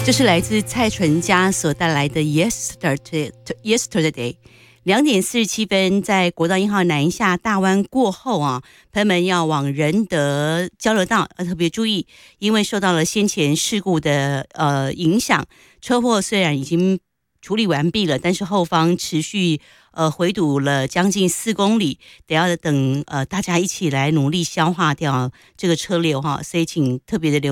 这是来自蔡淳佳所带来的 Yesterday。 2:47，在国道1号南下大湾过后啊，朋友们要往仁德交流道特别注意，因为受到了先前事故的影响，车祸虽然已经处理完毕了，但是后方持续回堵了将近4公里，得要等大家一起来努力消化掉这个车流哈，所以请特别的留